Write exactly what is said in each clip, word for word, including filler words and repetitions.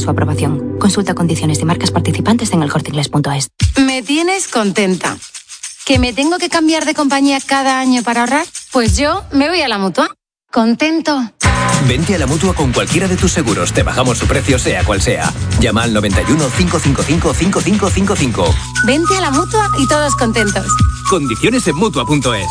su aprobación. Consulta condiciones y marcas participantes en el corte inglés punto es. Me tienes contenta. ¿Que me tengo que cambiar de compañía cada año para ahorrar? Pues yo me voy a la Mutua. Contento. Vente a la Mutua con cualquiera de tus seguros. Te bajamos su precio, sea cual sea. Llama al noventa y uno, cinco cinco cinco, cinco cinco cinco cinco. Vente a la Mutua y todos contentos. Condiciones en Mutua punto es.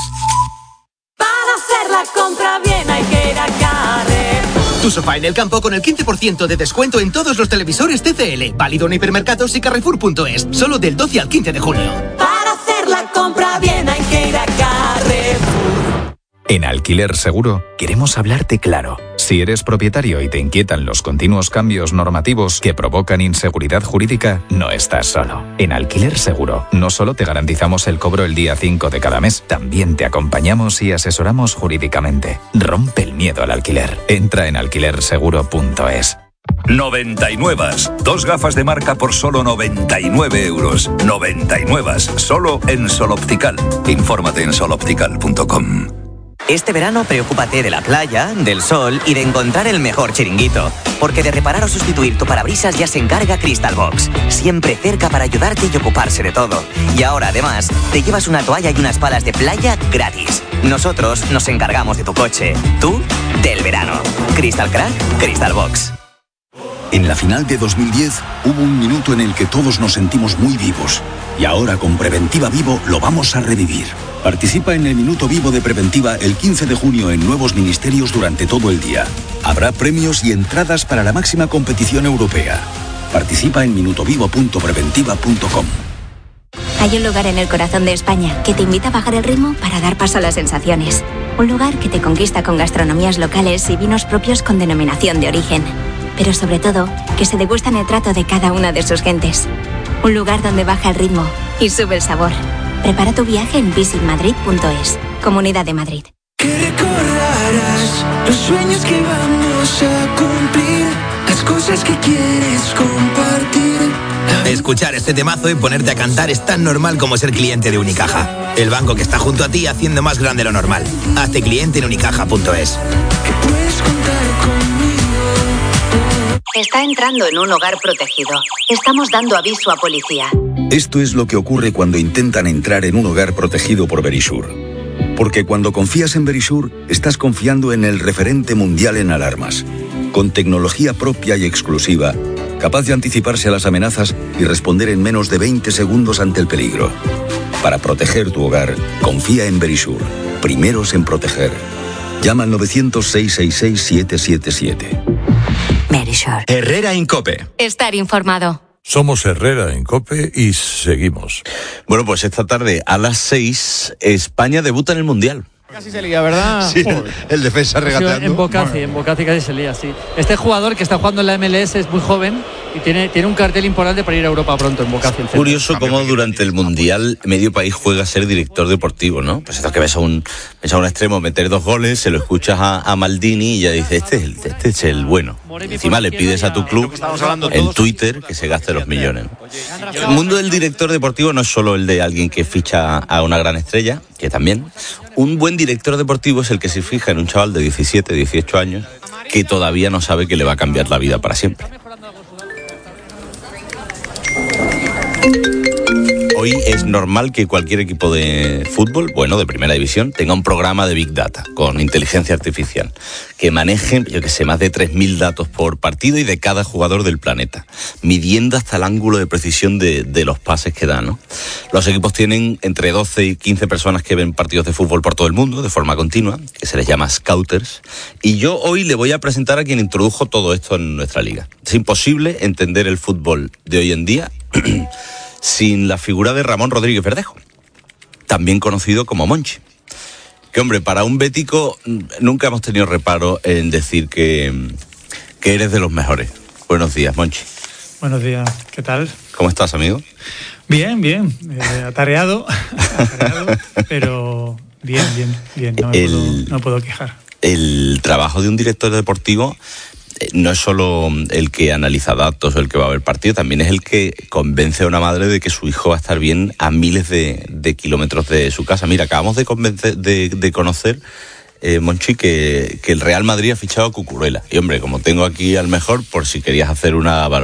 Para hacer la compra bien hay que ir a Carrefour. Tu sofá en el campo con el quince por ciento de descuento en todos los televisores T C L. Válido en hipermercados y Carrefour punto es. Solo del doce al quince de junio. Para hacer la compra bien hay que ir a Carrefour. En Alquiler Seguro queremos hablarte claro. Si eres propietario y te inquietan los continuos cambios normativos que provocan inseguridad jurídica, no estás solo. En Alquiler Seguro no solo te garantizamos el cobro el día cinco de cada mes, también te acompañamos y asesoramos jurídicamente. Rompe el miedo al alquiler. Entra en alquiler seguro punto es. noventa y nueve. Dos gafas de marca por solo noventa y nueve euros. noventa y nueve. Solo en Sol Optical. Infórmate en sol optical punto com. Este verano preocúpate de la playa, del sol y de encontrar el mejor chiringuito. Porque de reparar o sustituir tu parabrisas ya se encarga Crystal Box. Siempre cerca para ayudarte y ocuparse de todo. Y ahora además te llevas una toalla y unas palas de playa gratis. Nosotros nos encargamos de tu coche. Tú, del verano. Crystal Crack, Crystal Box. En la final de dos mil diez hubo un minuto en el que todos nos sentimos muy vivos. Y ahora con Preventiva Vivo lo vamos a revivir. Participa en el Minuto Vivo de Preventiva el quince de junio en nuevos ministerios durante todo el día. Habrá premios y entradas para la máxima competición europea. Participa en minuto vivo punto preventiva punto com. Hay un lugar en el corazón de España que te invita a bajar el ritmo para dar paso a las sensaciones. Un lugar que te conquista con gastronomías locales y vinos propios con denominación de origen. Pero sobre todo, que se degustan el trato de cada una de sus gentes. Un lugar donde baja el ritmo y sube el sabor. Prepara tu viaje en visit madrid punto es. Comunidad de Madrid. Que recordarás los sueños que vamos a cumplir, las cosas que quieres compartir. Escuchar este temazo y ponerte a cantar es tan normal como ser cliente de Unicaja. El banco que está junto a ti haciendo más grande lo normal. Hazte cliente en unicaja punto es. Que puedes contar conmigo. Está entrando en un hogar protegido. Estamos dando aviso a policía. Esto es lo que ocurre cuando intentan entrar en un hogar protegido por Verisure. Porque cuando confías en Verisure, estás confiando en el referente mundial en alarmas. Con tecnología propia y exclusiva, capaz de anticiparse a las amenazas y responder en menos de veinte segundos ante el peligro. Para proteger tu hogar, confía en Verisure. Primeros en proteger. Llama al novecientos, seiscientos sesenta y seis, siete siete siete. Verisure. Herrera Incope. Estar informado. Somos Herrera en COPE y seguimos. Bueno, pues esta tarde a las seis, España debuta en el Mundial. Casi se lía, ¿verdad? Sí, el, el defensa regateando. En Bocazzi, en Bocazzi casi se lía, sí. Este jugador que está jugando en la M L S es muy joven y tiene, tiene un cartel importante para ir a Europa pronto en Bocazzi. El Curioso cómo durante el Mundial medio país juega a ser director deportivo, ¿no? Pues esto que ves a un, ves a un extremo meter dos goles, se lo escuchas a, a Maldini y ya dice, este es el, este es el bueno. Encima le pides a tu club en Twitter que se gaste los millones. El mundo del director deportivo no es solo el de alguien que ficha a una gran estrella, que también. Un buen director deportivo es el que se fija en un chaval de diecisiete, dieciocho años que todavía no sabe que le va a cambiar la vida para siempre. Hoy es normal que cualquier equipo de fútbol, bueno, de primera división, tenga un programa de Big Data con inteligencia artificial que maneje, yo que sé, más de tres mil datos por partido y de cada jugador del planeta, midiendo hasta el ángulo de precisión de, de los pases que dan, ¿no? Los equipos tienen entre doce y quince personas que ven partidos de fútbol por todo el mundo de forma continua, que se les llama scouters, y yo hoy le voy a presentar a quien introdujo todo esto en nuestra liga. Es imposible entender el fútbol de hoy en día sin la figura de Ramón Rodríguez Verdejo, también conocido como Monchi. Que, hombre, para un bético nunca hemos tenido reparo en decir que, que eres de los mejores. Buenos días, Monchi. Buenos días, ¿qué tal? ¿Cómo estás, amigo? Bien, bien, eh, atareado, atareado, pero bien, bien, bien, no me, el, puedo, no me puedo quejar. El trabajo de un director deportivo no es solo el que analiza datos o el que va a ver partido, también es el que convence a una madre de que su hijo va a estar bien a miles de, de kilómetros de su casa. Mira, acabamos de, convencer, de, de conocer, eh, Monchi, que, que el Real Madrid ha fichado a Cucurella. Y, hombre, como tengo aquí al mejor, por si querías hacer una valoración